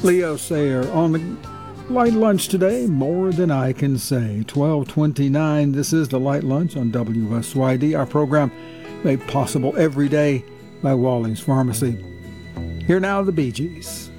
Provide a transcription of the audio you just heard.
Leo Sayer on the Light Lunch today, more than I can say. 12:29, this is the Light Lunch on WSYD, our program made possible every day by Wally's Pharmacy. Here now, the Bee Gees.